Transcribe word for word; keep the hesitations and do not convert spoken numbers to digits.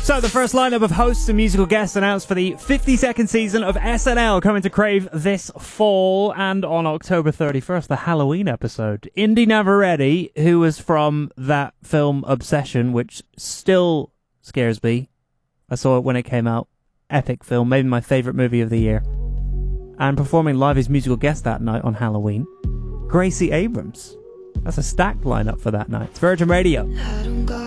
So the first lineup of hosts and musical guests announced for the fifty-second season of S N L coming to Crave this fall, and on October thirty-first, the Halloween episode. Indy Navarrete, who was from that film Obsession, which still scares me. I saw it when it came out. Epic film, maybe my favourite movie of the year. And performing live as musical guest that night on Halloween, Gracie Abrams. That's a stacked lineup for that night. It's Virgin Radio.